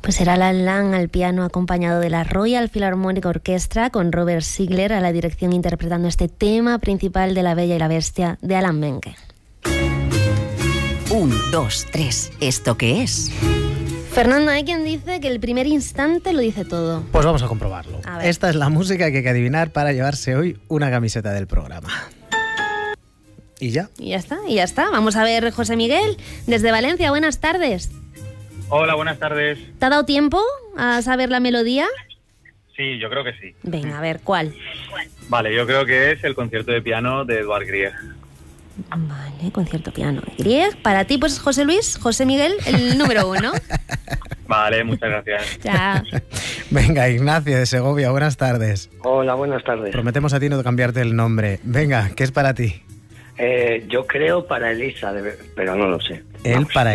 Pues será Alan Lang al piano acompañado de la Royal Philharmonic Orchestra con Robert Ziegler a la dirección interpretando este tema principal de La Bella y la Bestia de Alan Menken. 1, 2, 3. ¿Esto qué es? Fernando, hay quien dice que el primer instante lo dice todo. Pues vamos a comprobarlo. Esta es la música que hay que adivinar para llevarse hoy una camiseta del programa. ¿Y ya? Y ya está. Vamos a ver, José Miguel, desde Valencia, buenas tardes. Hola, buenas tardes. ¿Te ha dado tiempo a saber la melodía? Sí, yo creo que sí. Venga, a ver, ¿cuál? Vale, yo creo que es el concierto de piano de Edvard Grieg. Vale, concierto piano de Grieg. Para ti, pues, José Miguel, el número 1. Vale, muchas gracias. Chao. Venga, Ignacio de Segovia, buenas tardes. Hola, buenas tardes. Prometemos a ti no cambiarte el nombre. Venga, ¿qué es para ti? Yo creo para Elisa, pero no lo sé. Para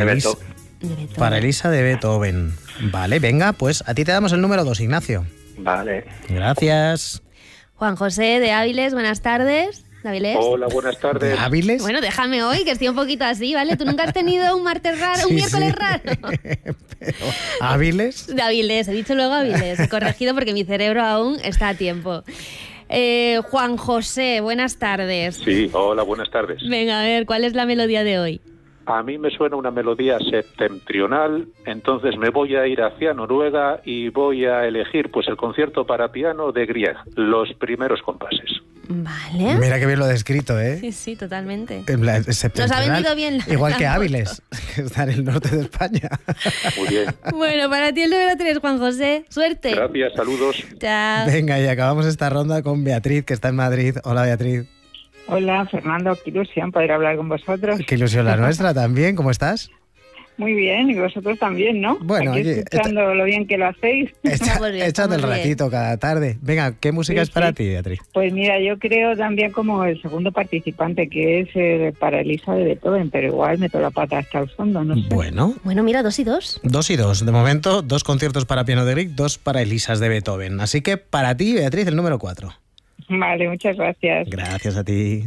Elisa de Beethoven. Vale, venga, pues a ti te damos el número 2, Ignacio. Vale. Gracias. Juan José de Áviles, buenas tardes. ¿Áviles? Hola, buenas tardes. ¿De Áviles? Bueno, déjame hoy, que estoy un poquito así, ¿vale? ¿Tú nunca has tenido un martes raro, Sí, un miércoles sí. raro? Pero, ¿Áviles? De Áviles, he dicho luego Áviles. He corregido porque mi cerebro aún está a tiempo. Juan José, buenas tardes. Sí, hola, buenas tardes. Venga, a ver, ¿cuál es la melodía de hoy? A mí me suena una melodía septentrional, entonces me voy a ir hacia Noruega y voy a elegir pues el concierto para piano de Grieg, los primeros compases. Vale. Mira qué bien lo he descrito, ¿eh? Sí, sí, totalmente. Nos ha vendido bien la igual que la Áviles, que está en el norte de España. Muy bien. Bueno, para ti el número 3, Juan José. Suerte. Gracias, saludos. Chao. Venga, y acabamos esta ronda con Beatriz, que está en Madrid. Hola, Beatriz. Hola, Fernando, qué ilusión poder hablar con vosotros. Qué ilusión la nuestra también. ¿Cómo estás? Muy bien, y vosotros también, ¿no? Bueno, aquí oye, escuchando lo bien que lo hacéis. Échate el ratito cada tarde. Venga, ¿qué música es para ti, Beatriz? Pues mira, yo creo también como el segundo participante, que es para Elisa de Beethoven, pero igual meto la pata hasta el fondo, no sé. Bueno, mira, 2 y 2. 2 y 2. De momento, 2 conciertos para piano de Grieg, 2 para Elisas de Beethoven. Así que para ti, Beatriz, el número 4. Vale, muchas gracias. Gracias a ti.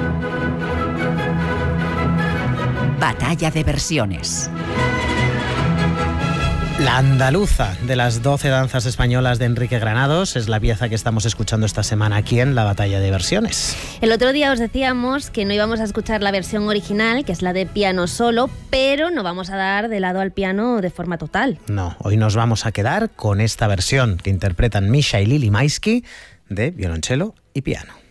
Batalla de versiones. La andaluza de las 12 danzas españolas de Enrique Granados es la pieza que estamos escuchando esta semana aquí en la Batalla de Versiones. El otro día os decíamos que no íbamos a escuchar la versión original, que es la de piano solo, pero no vamos a dar de lado al piano de forma total. No, hoy nos vamos a quedar con esta versión que interpretan Misha y Lili Maisky de violonchelo y piano.